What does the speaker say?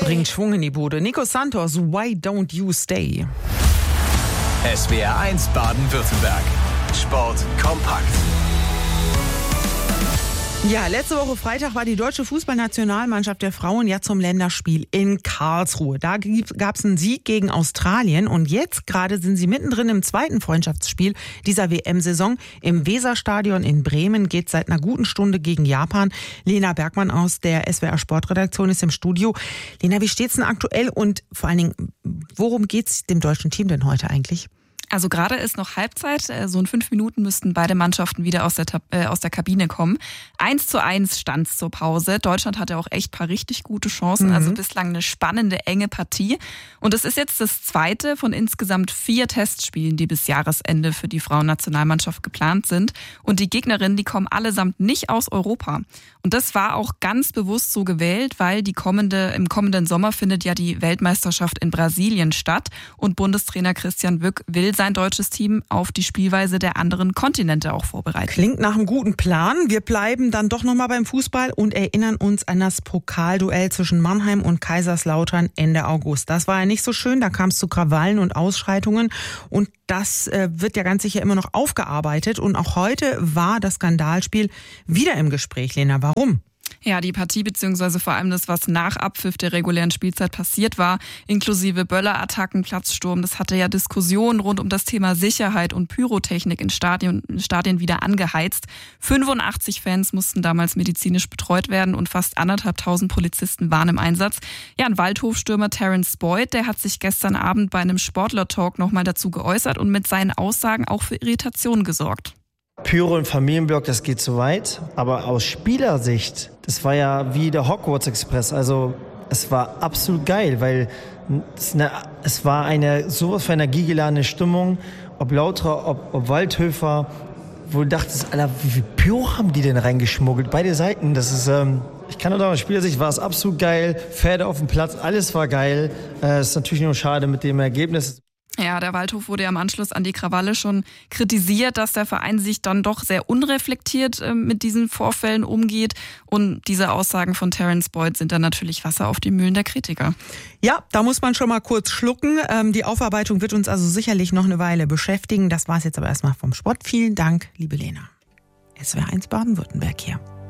Bringt Schwung in die Bude. Nico Santos, Why Don't You Stay? SWR 1 Baden-Württemberg. Sport kompakt. Ja, letzte Woche Freitag war die deutsche Fußballnationalmannschaft der Frauen ja zum Länderspiel in Karlsruhe. Da gab es einen Sieg gegen Australien und jetzt gerade sind sie mittendrin im zweiten Freundschaftsspiel dieser WM-Saison. Im Weserstadion in Bremen geht seit einer guten Stunde gegen Japan. Lena Bergmann aus der SWR Sportredaktion ist im Studio. Lena, wie steht's denn aktuell und vor allen Dingen, worum geht's dem deutschen Team denn heute eigentlich? Also gerade ist noch Halbzeit, so in 5 Minuten müssten beide Mannschaften wieder aus der Kabine kommen. 1:1 stand's zur Pause. Deutschland hatte auch echt ein paar richtig gute Chancen, also bislang eine spannende, enge Partie. Und es ist jetzt das zweite von insgesamt 4 Testspielen, die bis Jahresende für die Frauennationalmannschaft geplant sind. Und die Gegnerinnen, die kommen allesamt nicht aus Europa. Und das war auch ganz bewusst so gewählt, weil im kommenden Sommer findet ja die Weltmeisterschaft in Brasilien statt. Und Bundestrainer Christian Wück will sein deutsches Team auf die Spielweise der anderen Kontinente auch vorbereiten. Klingt nach einem guten Plan. Wir bleiben dann doch nochmal beim Fußball und erinnern uns an das Pokalduell zwischen Mannheim und Kaiserslautern Ende August. Das war ja nicht so schön, da kam es zu Krawallen und Ausschreitungen und das wird ja ganz sicher immer noch aufgearbeitet und auch heute war das Skandalspiel wieder im Gespräch. Lena, warum? Ja, die Partie beziehungsweise vor allem das, was nach Abpfiff der regulären Spielzeit passiert war, inklusive Böllerattacken, Platzsturm, das hatte ja Diskussionen rund um das Thema Sicherheit und Pyrotechnik in Stadien wieder angeheizt. 85 Fans mussten damals medizinisch betreut werden und fast 1.500 Polizisten waren im Einsatz. Ja, ein Waldhofstürmer Terence Boyd, der hat sich gestern Abend bei einem Sportler-Talk nochmal dazu geäußert und mit seinen Aussagen auch für Irritationen gesorgt. Pyro im Familienblock, das geht zu weit. Aber aus Spielersicht, das war ja wie der Hogwarts Express. Also es war absolut geil, weil es war sowas für energiegeladene Stimmung. Ob Lauterer, ob Waldhöfer, wo du dachtest, Alter, wie viel Pyro haben die denn reingeschmuggelt? Beide Seiten, das ist... Ich kann nur sagen, aus Spielersicht war es absolut geil. Pferde auf dem Platz, alles war geil. Ist natürlich nur schade mit dem Ergebnis. Ja, der Waldhof wurde ja im Anschluss an die Krawalle schon kritisiert, dass der Verein sich dann doch sehr unreflektiert mit diesen Vorfällen umgeht. Und diese Aussagen von Terence Boyd sind dann natürlich Wasser auf die Mühlen der Kritiker. Ja, da muss man schon mal kurz schlucken. Die Aufarbeitung wird uns also sicherlich noch eine Weile beschäftigen. Das war's jetzt aber erstmal vom Sport. Vielen Dank, liebe Lena. SWR 1 Baden-Württemberg hier.